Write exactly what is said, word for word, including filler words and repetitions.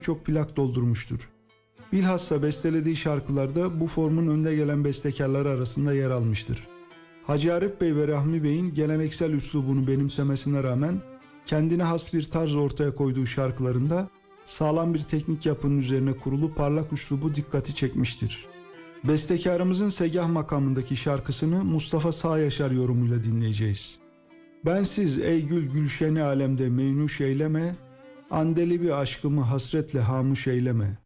çok plak doldurmuştur. Bilhassa bestelediği şarkılarda bu formun önde gelen bestekarları arasında yer almıştır. Hacı Arif Bey ve Rahmi Bey'in geleneksel üslubunu benimsemesine rağmen kendine has bir tarz ortaya koyduğu şarkılarında sağlam bir teknik yapının üzerine kurulu parlak üslubu dikkati çekmiştir. Bestekarımızın Segah makamındaki şarkısını Mustafa Sağyaşar yorumuyla dinleyeceğiz. Bensiz ey gül gülşeni alemde meynuş eyleme, andeli bir aşkımı hasretle hamuş eyleme.